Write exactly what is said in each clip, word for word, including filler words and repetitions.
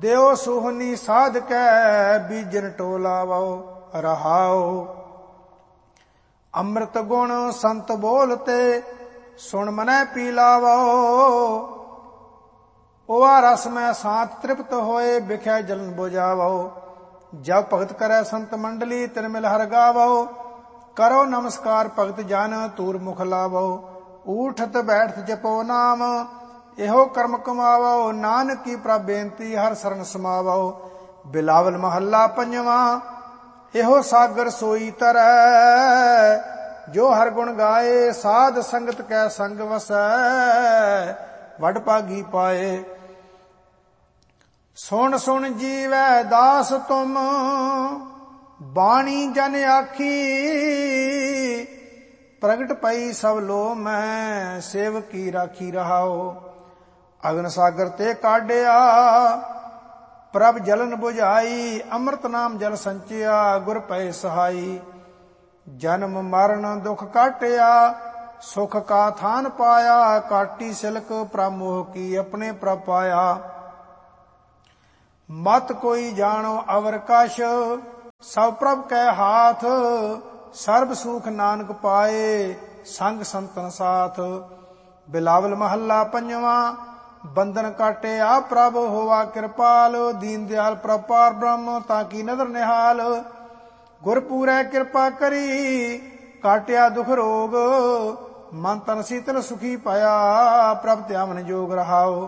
ਦਿਓ ਸੋਹਣੀ ਸਾਧ ਕੈ ਬੀਜਨ ਟੋਲਾਵੋ ਰਹਾਓ। ਅੰਮ੍ਰਿਤ ਗੁਣ ਸੰਤ ਬੋਲਤੇ ਸੁਣ ਮਨੈ ਪੀ ਲਾਵੋ। ओवा रस में सात तृप्त होए बिखै जलन बुझावो। जब भगत करे संत मंडली तिन मिल हर गावो। करो नमस्कार भगत जन तूर मुख लावो। ऊठत बैठत जपो नाम एहो कर्म कमावो। नानक की प्रभ बेनती हर शरण समावो। बिलावल महला पंजवा एहो सागर सोई तरੈ। जो हर गुण गाए साध संगत कै संग वसै। वड भागी पाए सुन सुन जीवै दास तुम बाणी जन आखी। प्रगट पई सब लो मैं सेवकी राखी रहाओ। अगन सागर ते काढ़िया प्रभ जलन बुझाई। अमृत नाम जल संचिया गुर पै सहाई। जन्म मरण दुख काटिया सुख का थान पाया। काटी सिलक प्रमोह की अपने प्रभ पाया। मत कोई जानो अवर कश सब प्रभ कै हाथ। सर्ब सुख नानक पाए संग संतन साथ। बिलावल महला पंजवा बंधन काटे आ प्रभ होवा कृपाल। दीन दयाल प्रभ पार ब्रह्म ताकि नदर निहाल। गुरपूरै कृपा करी काटिया दुख रोग। मन तन शीतल सुखी पाया प्रभ त्यावन जोग रहाओ।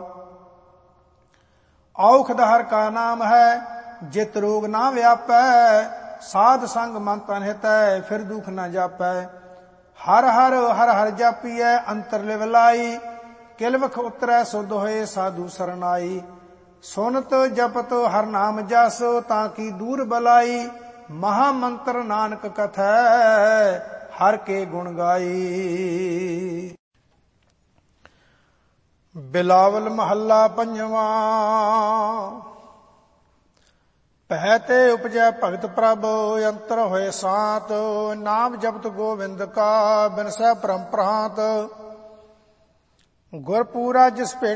औखद हर का नाम है जित रोग ना व्यापै। साध संग मन तन हितै फिर दुख न जापै। हर हर हर हर जापियै अंतर लिव लाई। किलवख उतरै सुध होए साधु सरनाई। सुनत जपत हर नाम जस ताकि दूर बलाई। महामंत्र नानक कथै हर के गुण गाई। बिलावल महला पंजवा पहै ते उपजै भगत प्रभ अंतर होए सात। नाम जपत गोविंद का बिनसै परम प्रांत। गुरपूरा जिस पे